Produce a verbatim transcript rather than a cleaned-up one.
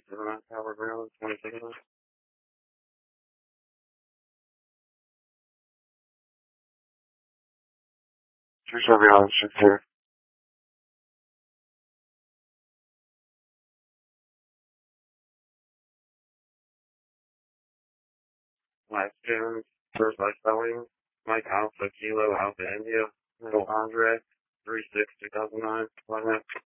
seven nine Tower Ground, twenty-second. two seven nine six two. Last June, first by spelling, Mike Alpha Kilo Alpha India, Middle Andre, three six two thousand nine,